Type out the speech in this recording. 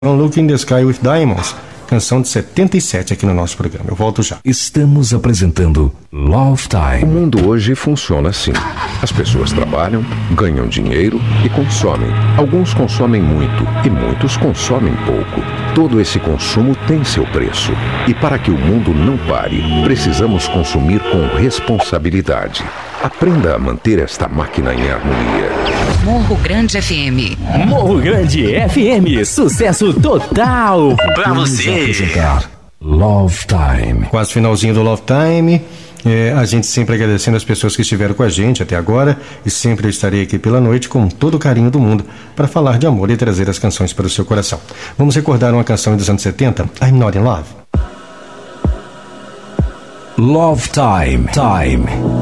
Look in the Sky with Diamonds, canção de 77 aqui no nosso programa. Eu volto já. Estamos apresentando Love Time. O mundo hoje funciona assim. As pessoas trabalham, ganham dinheiro e consomem. Alguns consomem muito e muitos consomem pouco. Todo esse consumo tem seu preço. E para que o mundo não pare, precisamos consumir com responsabilidade. Aprenda a manter esta máquina em harmonia. Morro Grande FM. Morro Grande FM, sucesso total pra você. Love Time. Quase finalzinho do Love Time. A gente sempre agradecendo as pessoas que estiveram com a gente até agora, e sempre eu estarei aqui pela noite com todo o carinho do mundo para falar de amor e trazer as canções para o seu coração. Vamos recordar uma canção dos anos 70, I'm Not in Love. Love Time.